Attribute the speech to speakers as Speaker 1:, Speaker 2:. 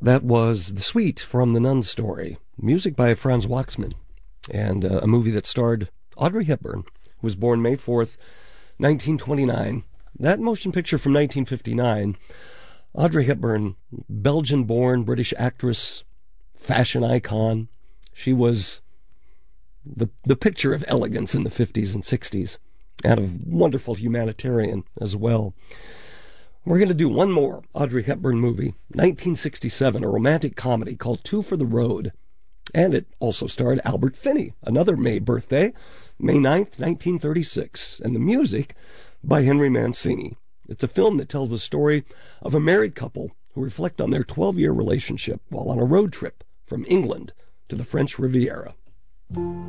Speaker 1: That was The Suite from The Nun Story, music by Franz Waxman, and a movie that starred Audrey Hepburn, who was born May 4th, 1929. That motion picture from 1959, Audrey Hepburn, Belgian-born British actress, fashion icon. She was the picture of elegance in the 50s and 60s, and a wonderful humanitarian as well. We're going to do one more Audrey Hepburn movie, 1967, a romantic comedy called Two for the Road. And it also starred Albert Finney, another May birthday, May 9th, 1936. And the music by Henry Mancini. It's a film that tells the story of a married couple who reflect on their 12-year relationship while on a road trip from England to the French Riviera.